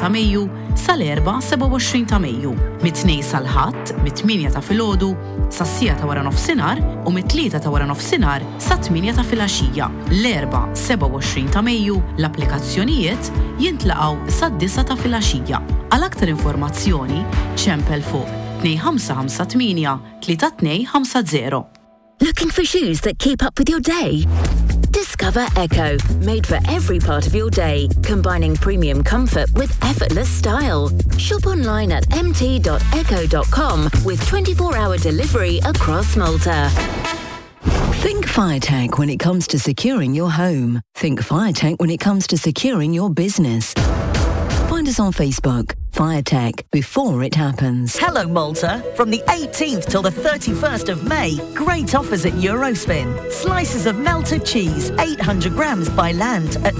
ta' Mejju sal-4 27 ta' Mejju, mit-2 sal-ħadd, mit-8 ta' filgħodu sas-6 ta' wara nofsinhar u mit-3 ta' wara nofsinhar sa' 8 ta' filgħaxija. L-4 27 ta' Mejju l-applikazzjonijiet jintlaqgħu sa' 9 ta' filgħaxija. Għal aktar informazzjoni ċempel fuq 2558 3250. Looking for shoes that keep up with your day? Discover Echo, made for every part of your day, combining premium comfort with effortless style. Shop online at mt.echo.com with 24-hour delivery across Malta. Think FireTech when it comes to securing your home. Think FireTech when it comes to securing your business. Find us on Facebook. FireTech, before it happens. Hello Malta. From the 18th till the 31st of May, great offers at Eurospin. Slices of melted cheese, 800 grams by land at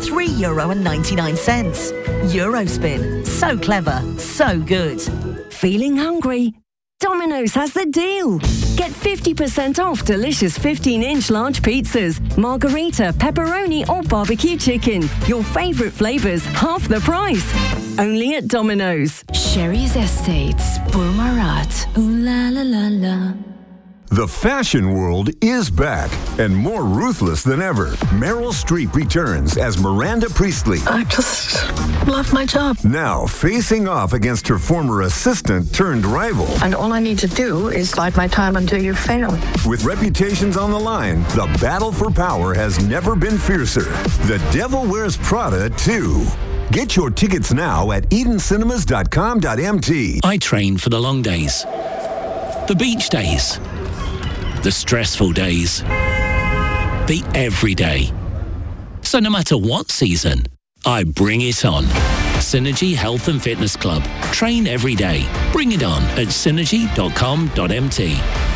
€3.99. Eurospin. So clever, so good. Feeling hungry? Domino's has the deal. Get 50% off delicious 15-inch large pizzas, margarita, pepperoni or barbecue chicken. Your favourite flavours, half the price. Only at Domino's. Sherry's Estates, Boomarat. Ooh la la la la. The fashion world is back and more ruthless than ever. Meryl Streep returns as Miranda Priestley. I just love my job. Now facing off against her former assistant turned rival. And all I need to do is bide my time until you fail. With reputations on the line, the battle for power has never been fiercer. The Devil Wears Prada 2. Get your tickets now at EdenCinemas.com.mt. I train for the long days, the beach days, the stressful days, the everyday. So no matter what season, I bring it on. Synergy Health and Fitness Club. Train every day. Bring it on at synergy.com.mt.